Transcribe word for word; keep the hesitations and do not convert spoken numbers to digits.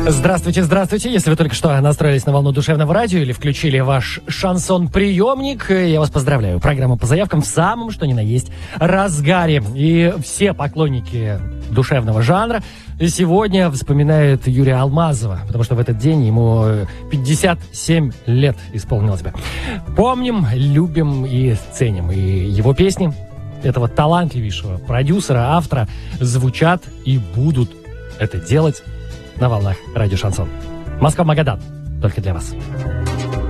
Здравствуйте, здравствуйте. Если вы только что настроились на волну душевного радио или включили ваш шансон-приемник, я вас поздравляю. Программа по заявкам в самом что ни на есть разгаре. И все поклонники душевного жанра сегодня вспоминают Юрия Алмазова, потому что в этот день ему пятьдесят семь лет исполнилось бы. Помним, любим и ценим. И его песни этого талантливейшего продюсера, автора звучат и будут это делать на волнах радио Шансон. Москва-Магадан. Только для вас.